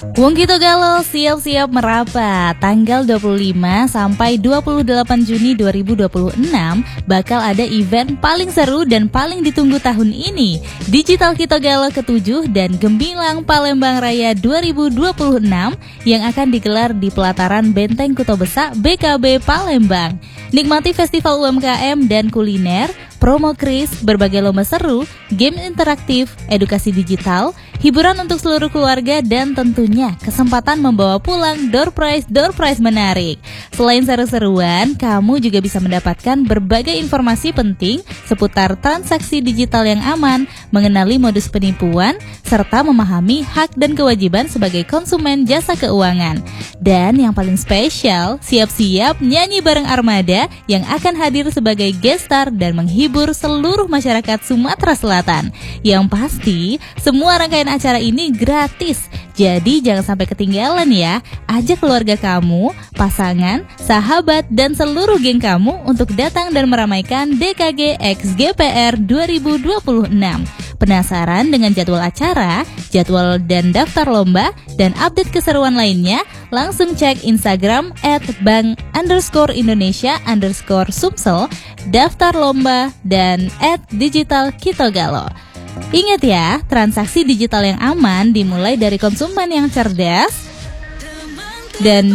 Wong Kito Galo siap-siap merapat. Tanggal 25 sampai 28 Juni 2026 bakal ada event paling seru dan paling ditunggu tahun ini, Digital Kito Galo ke-7 dan Gemilang Palembang Raya 2026 yang akan digelar di pelataran Benteng Kuto Besak BKB Palembang. Nikmati festival UMKM dan kuliner, promo kris, berbagai lomba seru, game interaktif, edukasi digital, hiburan untuk seluruh keluarga, dan tentunya kesempatan membawa pulang door prize menarik. Selain seru-seruan, kamu juga bisa mendapatkan berbagai informasi penting seputar transaksi digital yang aman, mengenali modus penipuan, serta memahami hak dan kewajiban sebagai konsumen jasa keuangan. Dan yang paling spesial, siap-siap nyanyi bareng Armada yang akan hadir sebagai guest star dan menghibur seluruh masyarakat Sumatera Selatan. Yang pasti, semua rangkaian acara ini gratis. Jadi jangan sampai ketinggalan ya. Ajak keluarga kamu, pasangan, sahabat, dan seluruh geng kamu untuk datang dan meramaikan DKG X GPR 2026. Penasaran dengan jadwal acara, jadwal dan daftar lomba, dan update keseruan lainnya? Langsung cek Instagram @bank_Indonesia_Sumsel, daftar lomba, dan @digitalkitogalo. Ingat ya, transaksi digital yang aman dimulai dari konsumen yang cerdas dan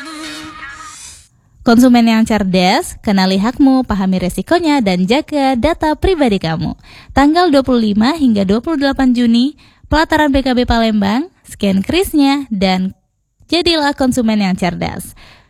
konsumen yang cerdas, kenali hakmu, pahami resikonya, dan jaga data pribadi kamu. Tanggal 25 hingga 28 Juni, pelataran BKB Palembang, scan krisnya, dan jadilah konsumen yang cerdas.